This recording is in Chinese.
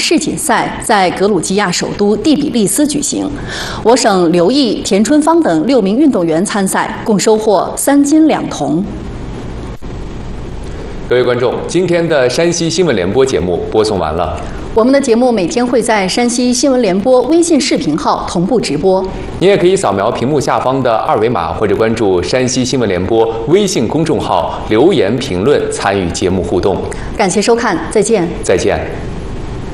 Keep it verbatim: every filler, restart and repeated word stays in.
世锦赛在格鲁吉亚首都第比利斯举行，我省刘毅、田春芳等六名运动员参赛，共收获三金两铜。 各位观众，今天的山西新闻联播节目播送完了。 我们的节目每天会在山西新闻联播微信视频号同步直播， 你也可以扫描屏幕下方的二维码，或者关注山西新闻联播微信公众号留言评论参与节目互动。 感谢收看，再见。 再见。